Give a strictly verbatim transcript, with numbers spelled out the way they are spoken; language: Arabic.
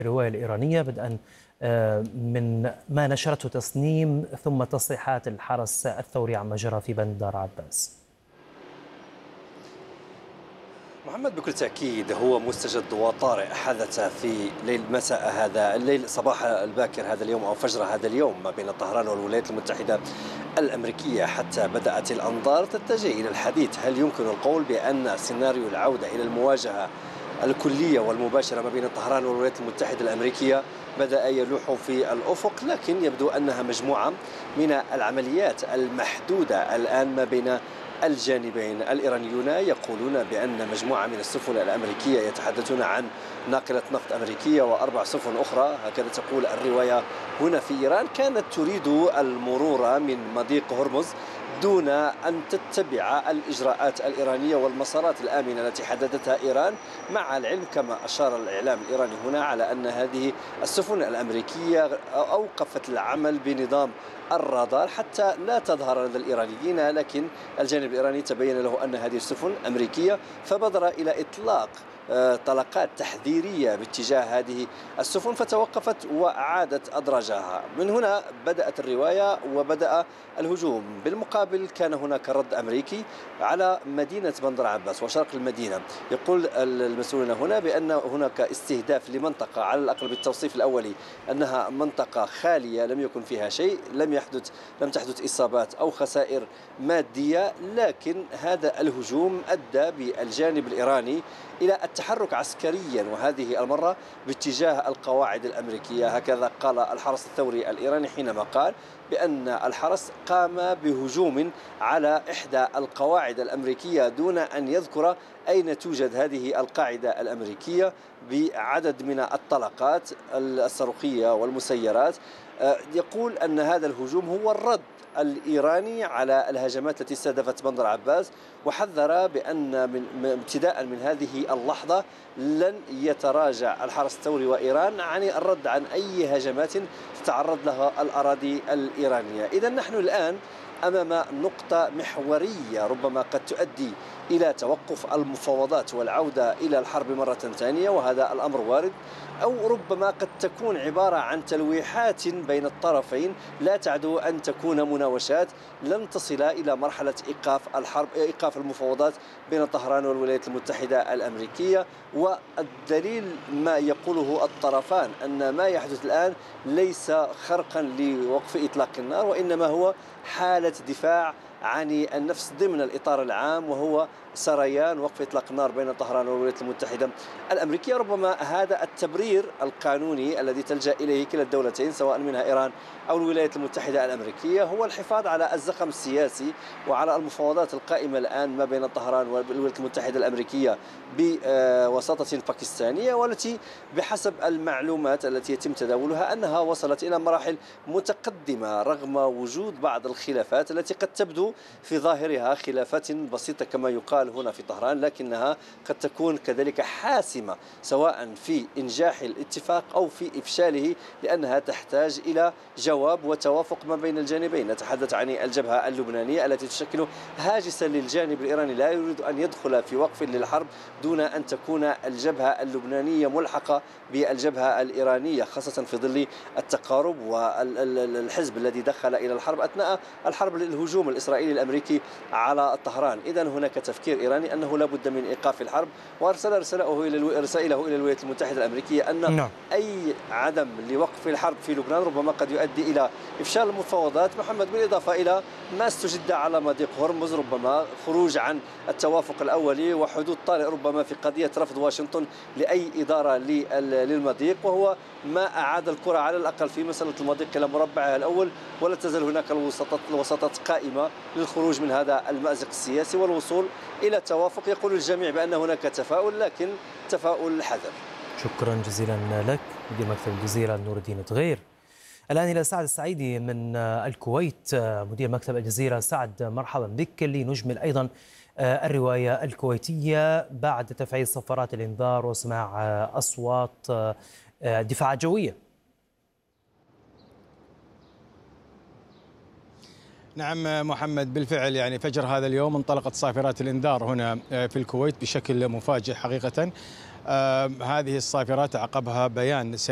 الرواية الإيرانية بدءا من ما نشرته تصنيم ثم تصريحات الحرس الثوري عما جرى في بندر عباس. محمد، بكل تأكيد هو مستجد وطارئ حدث في ليل مساء هذا الليل صباح الباكر هذا اليوم أو فجر هذا اليوم ما بين طهران والولايات المتحدة الأمريكية، حتى بدأت الأنظار تتجه إلى الحديث. هل يمكن القول بأن سيناريو العودة إلى المواجهة الكلية والمباشرة ما بين طهران والولايات المتحدة الأمريكية بدأ يلوح في الأفق؟ لكن يبدو أنها مجموعة من العمليات المحدودة الآن ما بين الجانبين. الإيرانيون يقولون بأن مجموعة من السفن الأمريكية يتحدثون عن ناقلة نفط أمريكية وأربع سفن أخرى، هكذا تقول الرواية هنا في إيران، كانت تريد المرور من مضيق هرمز دون أن تتبع الإجراءات الإيرانية والمسارات الآمنة التي حددتها إيران، مع العلم كما أشار الإعلام الإيراني هنا على أن هذه السفن الأمريكية أوقفت العمل بنظام الرادار حتى لا تظهر لدى الإيرانيين، لكن الجانب الإيراني تبين له أن هذه السفن أمريكية، فبادر إلى إطلاق طلقات تحذيرية باتجاه هذه السفن فتوقفت وأعادت أدراجها. من هنا بدأت الرواية وبدأ الهجوم. بالمقابل كان هناك رد أمريكي على مدينة بندر عباس وشرق المدينة. يقول المسؤولون هنا بأن هناك استهداف لمنطقة على الأقل بالتوصيف الأولي أنها منطقة خالية لم يكن فيها شيء، لم يحدث لم تحدث إصابات أو خسائر مادية، لكن هذا الهجوم أدى بالجانب الإيراني إلى التحرك عسكريا، وهذه المرة باتجاه القواعد الأمريكية. هكذا قال الحرس الثوري الإيراني حينما قال بأن الحرس قام بهجوم على إحدى القواعد الأمريكية دون أن يذكر أين توجد هذه القاعدة الأمريكية، بعدد من الطلقات الصاروخية والمسيرات. يقول أن هذا الهجوم هو الرد الإيراني على الهجمات التي استهدفت بندر عباس، وحذر بأن من ابتداء من هذه اللحظة لن يتراجع الحرس الثوري وإيران عن الرد عن أي هجمات تتعرض لها الأراضي الإيرانية. إذا نحن الآن أمام نقطة محورية ربما قد تؤدي إلى توقف المفاوضات والعودة إلى الحرب مرة ثانية، وهذا الأمر وارد، أو ربما قد تكون عبارة عن تلويحات بين الطرفين لا تعدو أن تكون مناوشات لن تصل إلى مرحلة إيقاف الحرب إيقاف المفاوضات بين طهران والولايات المتحدة الأمريكية. والدليل ما يقوله الطرفان أن ما يحدث الآن ليس خرقا لوقف إطلاق النار، وإنما هو حالة دفاع عن النفس ضمن الإطار العام، وهو سريان وقف إطلاق النار بين طهران والولايات المتحدة الأمريكية. ربما هذا التبرير القانوني الذي تلجأ إليه كلا الدولتين سواء منها إيران أو الولايات المتحدة الأمريكية هو الحفاظ على الزخم السياسي وعلى المفاوضات القائمة الآن ما بين طهران والولايات المتحدة الأمريكية بوساطة باكستانية، والتي بحسب المعلومات التي يتم تداولها أنها وصلت إلى مراحل متقدمة رغم وجود بعض الخلافات التي قد تبدو في ظاهرها خلافات بسيطة كما يقال هنا في طهران، لكنها قد تكون كذلك حاسمة سواء في إنجاح الاتفاق أو في إفشاله، لأنها تحتاج إلى جواب وتوافق ما بين الجانبين. نتحدث عن الجبهة اللبنانية التي تشكل هاجسا للجانب الإيراني، لا يريد أن يدخل في وقف للحرب دون أن تكون الجبهة اللبنانية ملحقة بالجبهة الإيرانية، خاصة في ظل التقارب والحزب الذي دخل إلى الحرب أثناء الحرب الهجوم الإسرائيلي الأمريكي على طهران. إذن هناك تفكير إيراني أنه لا بد من إيقاف الحرب، وأرسل رسائله إلى رسائله إلى الولايات المتحدة الأمريكية أن نعم. أي عدم لوقف الحرب في لبنان ربما قد يؤدي إلى إفشال المفاوضات. محمد، بالإضافة إلى ما استجد على مضيق هرمز، ربما خروج عن التوافق الأولي وحدود طارئ ربما في قضية رفض واشنطن لأي إدارة للمضيق، وهو ما أعاد الكرة على الأقل في مسألة المضيق إلى مربعها الأول، ولا تزال هناك الوساطات الوساطات قائمة للخروج من هذا المأزق السياسي والوصول إلى توافق. يقول الجميع بأن هناك تفاؤل، لكن تفاؤل حذر. شكرا جزيلا لك مدير مكتب الجزيرة نور الدين تغير. الآن إلى سعد السعيدي من الكويت مدير مكتب الجزيرة. سعد، مرحبا بك لنجمل أيضا الرواية الكويتية بعد تفعيل صفارات الإنذار وسماع أصوات دفاع جوية. نعم محمد، بالفعل يعني فجر هذا اليوم انطلقت صافرات الإنذار هنا في الكويت بشكل مفاجئ حقيقة. آه هذه الصافرات عقبها بيان